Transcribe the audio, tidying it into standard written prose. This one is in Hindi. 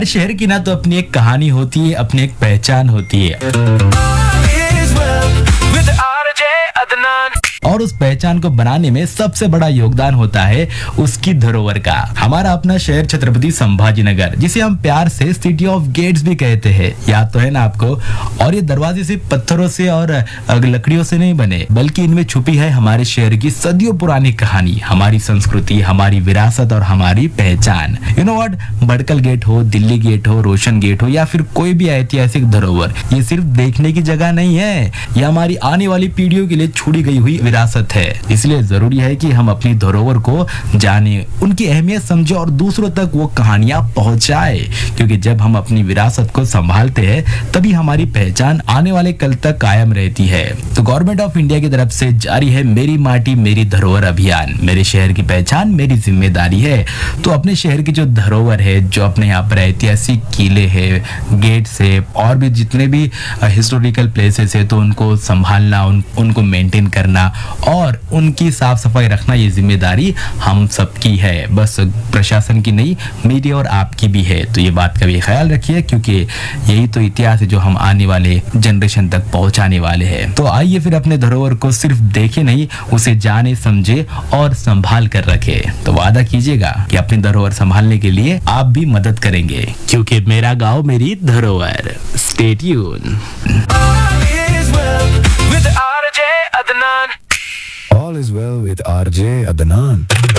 हर शहर की ना तो अपनी एक कहानी होती है, अपनी एक पहचान होती है, और उस पहचान को बनाने में सबसे बड़ा योगदान होता है उसकी धरोहर का। हमारा अपना शहर छत्रपति संभाजीनगर, जिसे हम प्यार से सिटी ऑफ गेट्स भी कहते हैं, याद तो है ना आपको। और ये दरवाजे सिर्फ पत्थरों से और लकड़ियों से नहीं बने, बल्कि इनमें छुपी है हमारे शहर की सदियों पुरानी कहानी, हमारी संस्कृति, हमारी विरासत और हमारी पहचान। यू नो व्हाट, भड़कल गेट हो, दिल्ली गेट हो, रोशन गेट हो या फिर कोई भी ऐतिहासिक धरोहर, ये सिर्फ देखने की जगह नहीं है, ये हमारी आने वाली पीढ़ियों के लिए छोड़ी गई हुई विरासत है। इसलिए जरूरी है कि हम अपनी धरोहर को जाने, उनकी अहमियत समझे और दूसरों तक वो कहानियां पहुंचाए, क्योंकि जब हम अपनी विरासत को संभालते हैं तभी हमारी पहचान आने वाले कल तक कायम रहती है। तो गवर्नमेंट ऑफ इंडिया की तरफ से जारी है मेरी माटी मेरी धरोहर अभियान। मेरे शहर की पहचान मेरी जिम्मेदारी है। तो अपने शहर की जो धरोहर है, जो अपने यहाँ पर ऐतिहासिक किले है, गेट्स है और भी जितने भी हिस्टोरिकल प्लेसेस है, तो उनको संभालना, उनको मेंटेन करना और उनकी साफ सफाई रखना, ये जिम्मेदारी हम सबकी है, बस प्रशासन की नहीं, मेरी और आपकी भी है। तो ये बात का भी ख्याल रखिए, क्योंकि यही तो इतिहास है जो हम आने वाले जनरेशन तक पहुंचाने वाले हैं। तो आइए फिर अपने धरोहर को सिर्फ देखे नहीं, उसे जाने, समझे और संभाल कर रखे। तो वादा कीजिएगा कि अपनी धरोहर संभालने के लिए आप भी मदद करेंगे, क्योंकि मेरा गाँव मेरी धरोहर। Stay tune. All is well with RJ Adnan.